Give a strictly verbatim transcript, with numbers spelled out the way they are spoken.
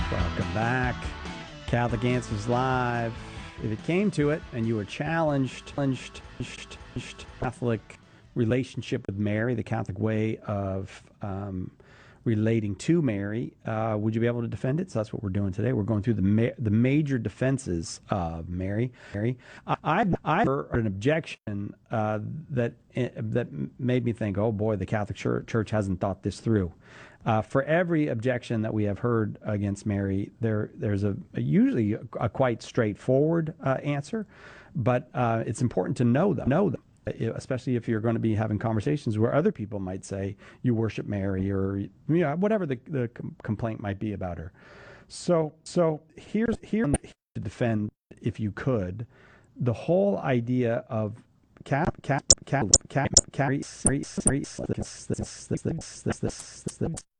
Welcome back. Catholic Answers Live. If it came to it and you were challenged, challenged, challenged Catholic relationship with Mary, the Catholic way of um, relating to Mary, uh, would you be able to defend it? So that's what we're doing today. We're going through the ma- the major defenses of Mary. Mary, I I, I heard an objection uh, that uh, that made me think, oh boy, the Catholic Church, Church hasn't thought this through. Uh, for every objection that we have heard against Mary, there there's a, a usually a, a quite straightforward uh, answer, but uh, it's important to know them. Know them. Especially if you're going to be having conversations where other people might say you worship Mary or you know, whatever the, the complaint might be about her. So so here's here to defend, if you could, the whole idea of cap cap cap cap cap